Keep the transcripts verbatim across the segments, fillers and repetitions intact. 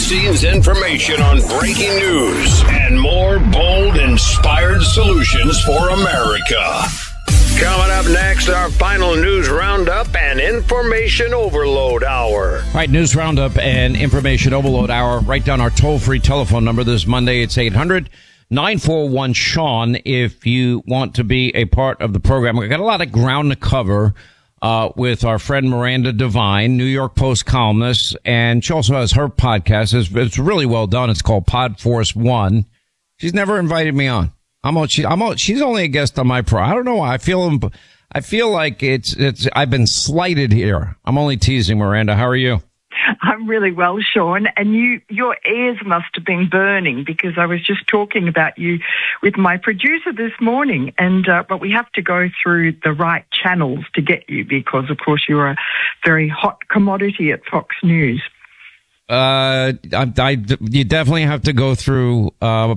behind-the-scenes information on breaking news and more bold, inspired solutions for America. Coming up next, our final news roundup and information overload hour. All right, news roundup and information overload hour. Write down our toll-free telephone number this Monday. It's eight hundred nine four one Sean if you want to be a part of the program. We've got a lot of ground to cover uh with our friend Miranda Devine, New York Post columnist, and she also has her podcast. It's, it's really well done. It's called Podforce One. She's never invited me on. I'm on, she, I'm on, she's only a guest on my pro. I don't know why. I feel, I feel like it's, it's, I've been slighted here. I'm only teasing, Miranda. How are you? I'm really well, Sean. And you, your ears must have been burning because I was just talking about you with my producer this morning. And, uh, but we have to go through the right channels to get you because, of course, you're a very hot commodity at Fox News. Uh, I, I, you definitely have to go through, uh,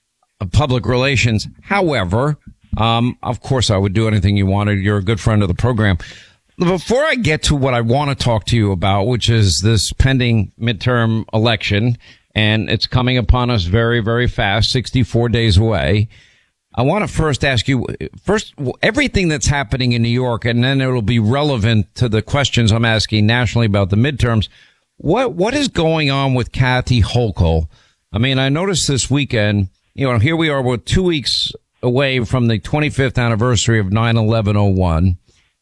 public relations. However, um, of course, I would do anything you wanted. You're a good friend of the program. Before I get to what I want to talk to you about, which is this pending midterm election, and it's coming upon us very, very fast, sixty-four days away. I want to first ask you, first, everything that's happening in New York, and then it'll be relevant to the questions I'm asking nationally about the midterms. What, what is going on with Kathy Hochul? I mean, I noticed this weekend, you know, here we are, we're two weeks away from the twenty-fifth anniversary of nine eleven oh one.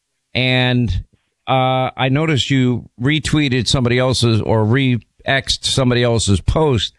And, uh, I noticed you retweeted somebody else's or re-X'd somebody else's post,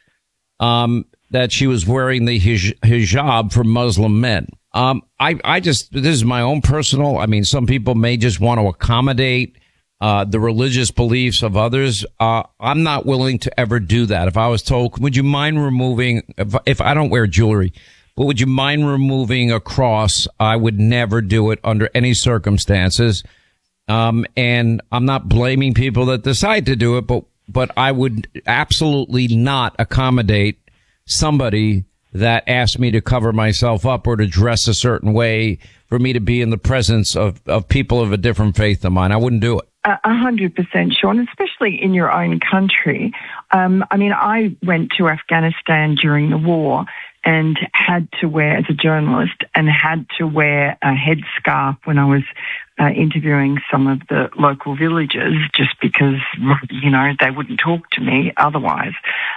um, that she was wearing the hij- hijab for Muslim men. Um, I, I just, this is my own personal, I mean, some people may just want to accommodate, uh, the religious beliefs of others. Uh, I'm not willing to ever do that. If I was told, would you mind removing, if, if I don't wear jewelry, but would you mind removing a cross? I would never do it under any circumstances. Um, and I'm not blaming people that decide to do it, but, but I would absolutely not accommodate somebody that asked me to cover myself up or to dress a certain way for me to be in the presence of, of people of a different faith than mine. I wouldn't do it. A hundred percent, Sean, especially in your own country. Um, I mean, I went to Afghanistan during the war and had to wear, as a journalist, and had to wear a headscarf when I was uh, interviewing some of the local villagers just because, you know, they wouldn't talk to me otherwise.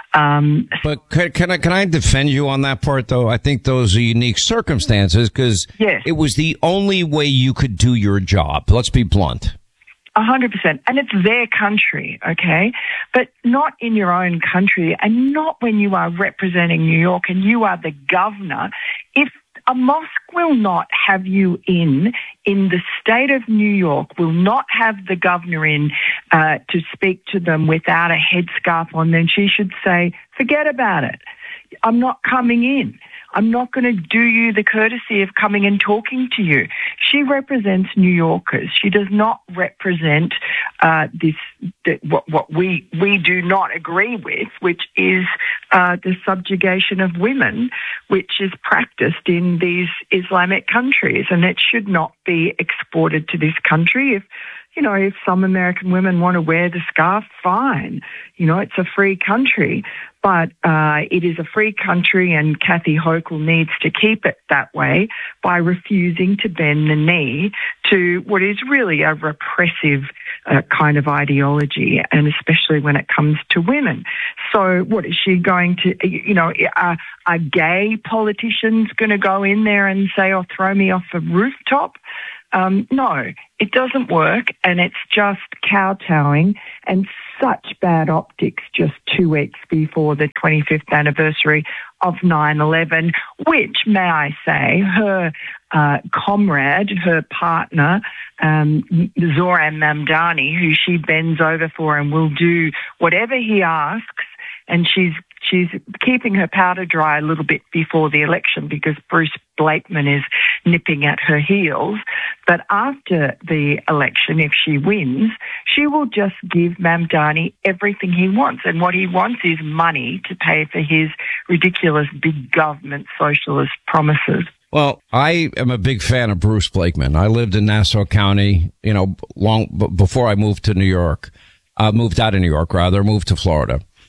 Um, but can, can I can I defend you on that part, though? I think those are unique circumstances because yes. It was the only way you could do your job. Let's be blunt. A hundred percent. And it's their country, okay? But not in your own country and not when you are representing New York and you are the governor. If a mosque will not have you in, in the state of New York, will not have the governor in uh, to speak to them without a headscarf on, then she should say, forget about it. I'm not coming in. I'm not going to do you the courtesy of coming and talking to you. She represents New Yorkers. She does not represent uh, this the, what, what we we do not agree with, which is uh, the subjugation of women, which is practiced in these Islamic countries, and it should not be exported to this country. If you know, if some American women want to wear the scarf, fine. You know, it's a free country. But uh, it is a free country, and Kathy Hochul needs to keep it that way by refusing to bend the knee to what is really a repressive uh, kind of ideology, and especially when it comes to women. So what is she going to, you know, are, are gay politicians going to go in there and say, oh, throw me off a rooftop? Um, no, it doesn't work, and it's just kowtowing and such bad optics just two weeks before the twenty-fifth anniversary of nine eleven, which, may I say, her uh, comrade, her partner, um, Zohran Mamdani, who she bends over for and will do whatever he asks, and she's She's keeping her powder dry a little bit before the election because Bruce Blakeman is nipping at her heels. But after the election, if she wins, she will just give Mamdani everything he wants. And what he wants is money to pay for his ridiculous big government socialist promises. Well, I am a big fan of Bruce Blakeman. I lived in Nassau County, you know, long b- before I moved to New York. I uh, moved out of New York, rather, moved to Florida.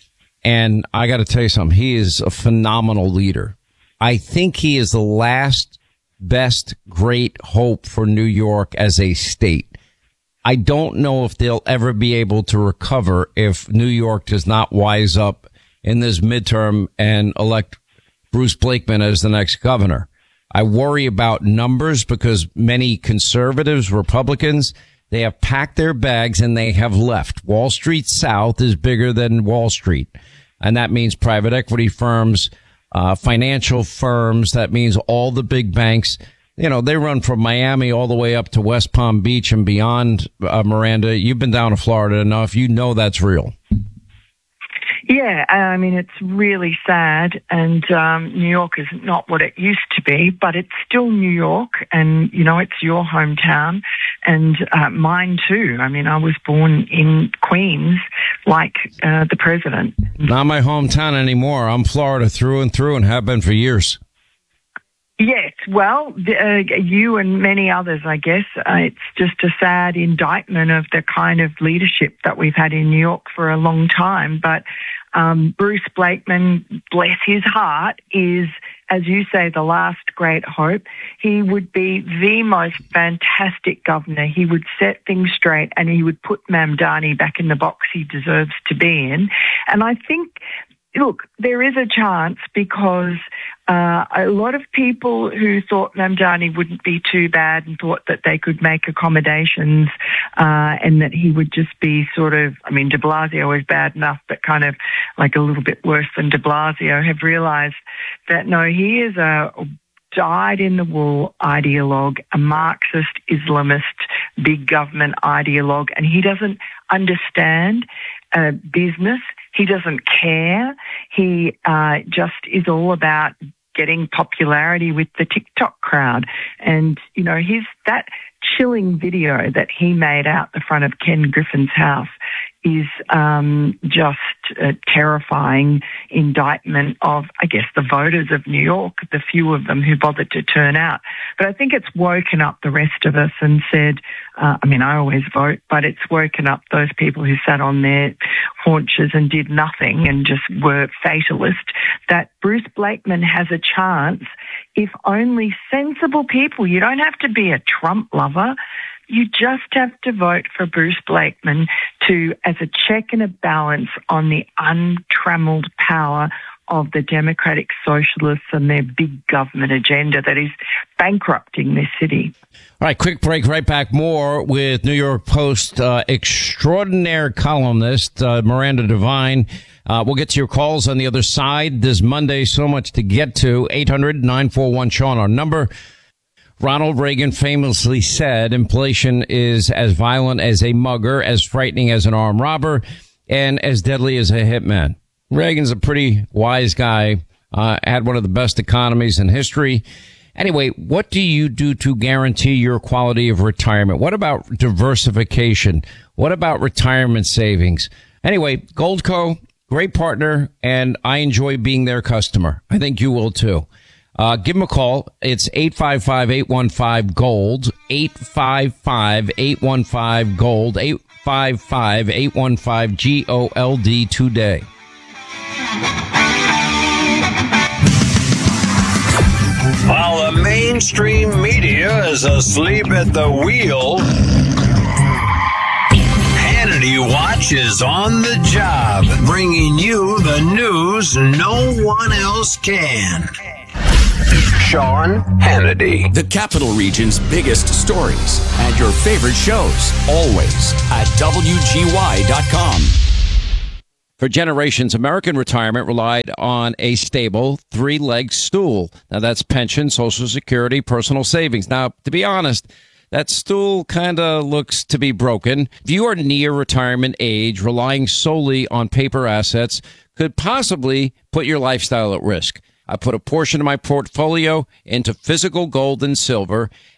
And I got to tell you something. He is a phenomenal leader. I think he is the last best great hope for New York as a state. I don't know if they'll ever be able to recover if New York does not wise up in this midterm and elect Bruce Blakeman as the next governor. I worry about numbers because many conservatives, Republicans, they have packed their bags and they have left. Wall Street South is bigger than Wall Street. And that means private equity firms, uh, financial firms. That means all the big banks. You know, they run from Miami all the way up to West Palm Beach and beyond. Uh, Miranda, you've been down to Florida enough. You know that's real. Yeah, I mean, it's really sad, and um, New York is not what it used to be, but it's still New York, and, you know, it's your hometown, and uh, mine too. I mean, I was born in Queens, like uh, the president. Not my hometown anymore. I'm Florida through and through and have been for years. Yes, well, uh, you and many others, I guess. Uh, it's just a sad indictment of the kind of leadership that we've had in New York for a long time. But um, Bruce Blakeman, bless his heart, is, as you say, the last great hope. He would be the most fantastic governor. He would set things straight and he would put Mamdani back in the box he deserves to be in. And I think, look, there is a chance because uh, a lot of people who thought Mamdani wouldn't be too bad and thought that they could make accommodations uh, and that he would just be sort of, I mean, de Blasio is bad enough, but kind of like a little bit worse than de Blasio, have realised that, no, he is a dyed-in-the-wool ideologue, a Marxist, Islamist, big government ideologue, and he doesn't understand uh, business. He doesn't care. He uh, just is all about getting popularity with the TikTok crowd. And, you know, his that chilling video that he made out the front of Ken Griffin's house is um, just a terrifying indictment of, I guess, the voters of New York, the few of them who bothered to turn out. But I think it's woken up the rest of us and said, uh, I mean, I always vote, but it's woken up those people who sat on their haunches and did nothing and just were fatalist, that Bruce Blakeman has a chance if only sensible people, you don't have to be a Trump lover, you just have to vote for Bruce Blakeman to, as a check and a balance on the untrammeled power of the Democratic Socialists and their big government agenda that is bankrupting this city. All right, quick break, right back. More with New York Post uh, extraordinaire columnist uh, Miranda Devine. Uh, we'll get to your calls on the other side. This Monday, so much to get to. eight hundred nine four one Sean, our number. Ronald Reagan famously said, inflation is as violent as a mugger, as frightening as an armed robber, and as deadly as a hitman. Reagan's a pretty wise guy, uh, had one of the best economies in history. Anyway, what do you do to guarantee your quality of retirement? What about diversification? What about retirement savings? Anyway, Goldco, great partner, and I enjoy being their customer. I think you will too. Uh, give them a call. It's eight five five, eight one five, GOLD, eight five five, eight one five, GOLD, eight five five, eight one five, G O L D today. While the mainstream media is asleep at the wheel, Hannity Watch is on the job, bringing you the news no one else can. Sean Hannity. The Capital Region's biggest stories and your favorite shows, always at W G Y dot com. For generations, American retirement relied on a stable three-legged stool. Now, that's pension, Social Security, personal savings. Now, to be honest, that stool kind of looks to be broken. If you are near retirement age, relying solely on paper assets could possibly put your lifestyle at risk. I put a portion of my portfolio into physical gold and silver,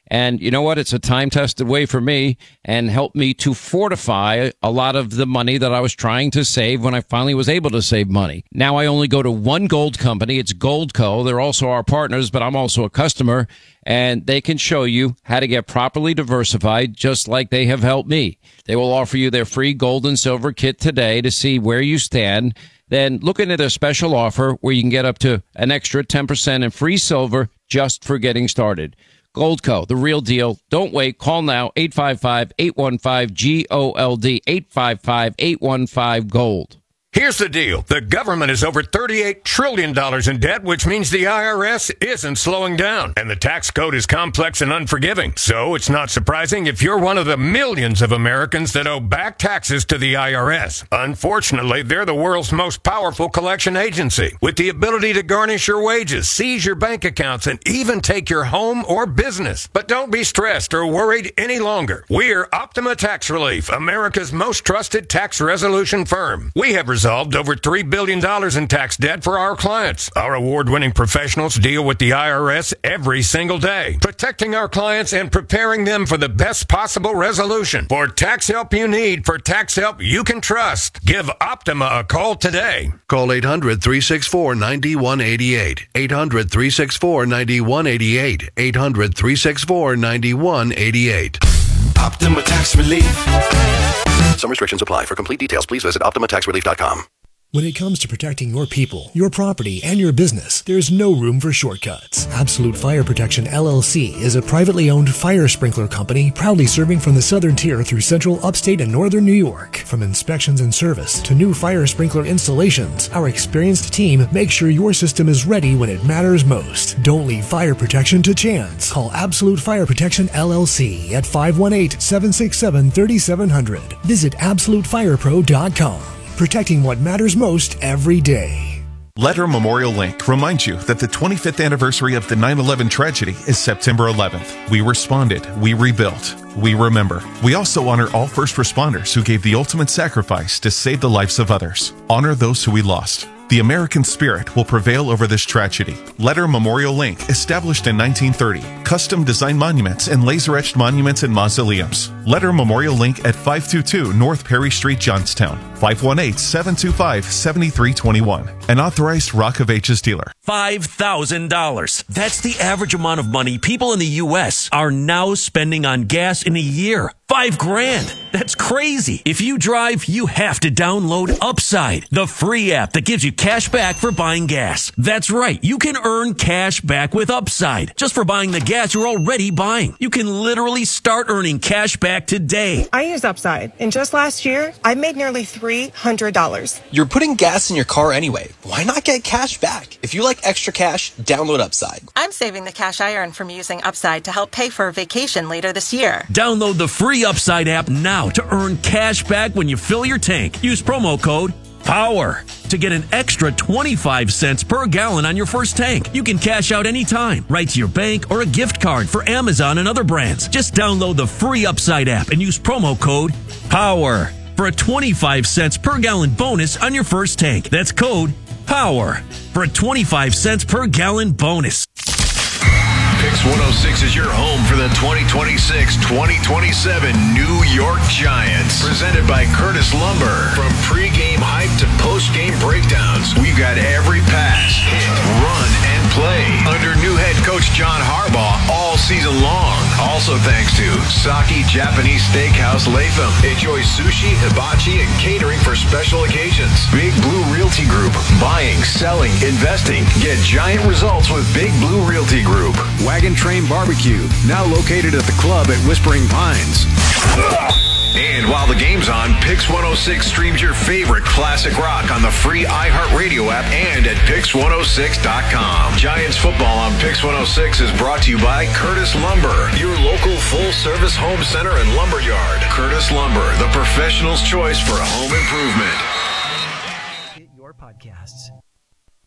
And you know what? It's a time-tested way for me and helped me to fortify a lot of the money that I was trying to save when I finally was able to save money. Now I only go to one gold company. It's Goldco. They're also our partners, but I'm also a customer, and they can show you how to get properly diversified, just like they have helped me. They will offer you their free gold and silver kit today to see where you stand. Then look into their special offer where you can get up to an extra ten percent in free silver just for getting started. Goldco, the real deal. Don't wait. Call now, eight five five, eight one five, G O L D, eight five five, eight one five, GOLD. Here's the deal. The government is over thirty-eight trillion dollars in debt, which means the I R S isn't slowing down. And the tax code is complex and unforgiving. So it's not surprising if you're one of the millions of Americans that owe back taxes to the I R S. Unfortunately, they're the world's most powerful collection agency, with the ability to garnish your wages, seize your bank accounts, and even take your home or business. But don't be stressed or worried any longer. We're Optima Tax Relief, America's most trusted tax resolution firm. We have resolved over three billion dollars in tax debt for our clients. Our award-winning professionals deal with the I R S every single day, protecting our clients and preparing them for the best possible resolution. For tax help you need, for tax help you can trust, give Optima a call today. Call eight hundred, three six four, nine one eight eight. eight hundred, three six four, nine one eight eight. eight hundred, three six four, nine one eight eight. Optima Tax Relief. Some restrictions apply. For complete details, please visit optima tax relief dot com. When it comes to protecting your people, your property, and your business, there's no room for shortcuts. Absolute Fire Protection L L C is a privately owned fire sprinkler company proudly serving from the southern tier through central, upstate, and northern New York. From inspections and service to new fire sprinkler installations, our experienced team makes sure your system is ready when it matters most. Don't leave fire protection to chance. Call Absolute Fire Protection L L C at five one eight, seven six seven, three seven zero zero. Visit absolute fire pro dot com. Protecting what matters most every day. Letter Memorial Link reminds you that the twenty-fifth anniversary of the nine eleven tragedy is September eleventh. We responded, we rebuilt, we remember. We also honor all first responders who gave the ultimate sacrifice to save the lives of others. Honor those who we lost. The American spirit will prevail over this tragedy. Letter Memorial Link, established in nineteen thirty. Custom designed monuments and laser-etched monuments and mausoleums. Letter Memorial Link at five two two North Perry Street, Johnstown. five one eight, seven two five, seven three two one. An authorized Rock of Ages dealer. five thousand dollars. That's the average amount of money people in the U S are now spending on gas in a year. Five grand. That's crazy. If you drive, you have to download Upside, the free app that gives you cash back for buying gas. That's right. You can earn cash back with Upside just for buying the gas you're already buying. You can literally start earning cash back today. I use Upside, and just last year, I made nearly three hundred dollars. You're putting gas in your car anyway. Why not get cash back? If you like extra cash, download Upside. I'm saving the cash I earn from using Upside to help pay for a vacation later this year. Download the free Upside app now to earn cash back when you fill your tank. Use promo code POWER to get an extra twenty-five cents per gallon on your first tank. You can cash out anytime, right to your bank or a gift card for Amazon and other brands. Just download the free Upside app and use promo code POWER for a twenty-five cents per gallon bonus on your first tank. That's code POWER for a twenty-five cents per gallon bonus. Pix one oh six is your home for the twenty twenty-six twenty twenty-seven New York Giants. Presented by Curtis Lumber. From pregame hype to postgame breakdowns, we've got every pass, hit, run, and play under new head coach John Harbaugh all season long. Also thanks to Saki Japanese Steakhouse Latham. Enjoy sushi, hibachi, and catering for special occasions. Big Blue Realty Group. Buying, selling, investing. Get giant results with Big Blue Realty Group. Wagon Train Barbecue, now located at the club at Whispering Pines. And while the game's on, Pix one oh six streams your favorite classic rock on the free iHeartRadio app and at Pix one oh six dot com. Giants football on Pix one oh six is brought to you by Curtis Lumber, your local full-service home center and lumber yard. Curtis Lumber, the professional's choice for home improvement. Get your podcasts